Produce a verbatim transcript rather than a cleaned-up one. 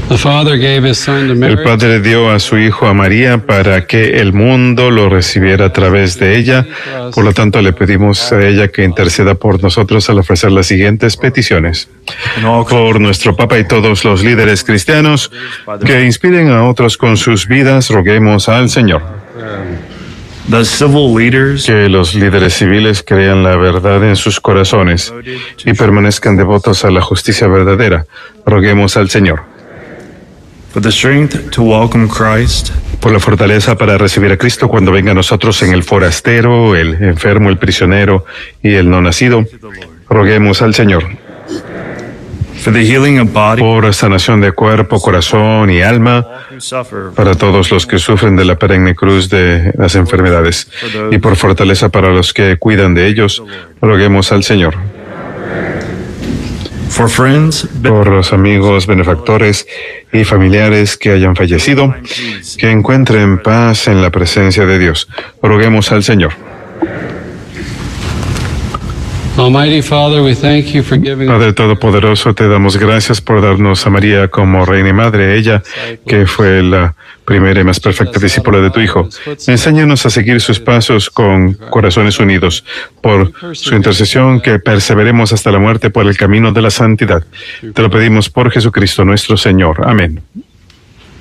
The Father gave his Son to El Mary. Padre dio a su Hijo a María para que el mundo lo recibiera a través de ella. Por lo tanto, le pedimos a ella que interceda por nosotros al ofrecer las siguientes peticiones. Por nuestro Papa y todos los líderes cristianos que inspiren a otros con sus vidas, roguemos al Señor. The civil leaders Que los líderes civiles crean la verdad en sus corazones y permanezcan devotos a la justicia verdadera, roguemos al Señor. for the strength to welcome Christ, Por la fortaleza para recibir a Cristo cuando venga a nosotros en el forastero, el enfermo, el prisionero y el no nacido, roguemos al Señor. for the healing of body Por sanación de cuerpo, corazón y alma, who suffer, para todos los que sufren de la perenne cruz de las enfermedades, y por fortaleza para los que cuidan de ellos, roguemos al Señor. for friends Por los amigos, benefactores y familiares que hayan fallecido, que encuentren paz en la presencia de Dios, roguemos al Señor. Almighty Father, we thank you for giving Padre Todopoderoso, te damos gracias por darnos a María como Reina y Madre, ella que fue la primera y más perfecta discípula de tu Hijo. Enséñanos a seguir sus pasos con corazones unidos. Por su intercesión, que perseveremos hasta la muerte por el camino de la santidad. Te lo pedimos por Jesucristo nuestro Señor. Amén.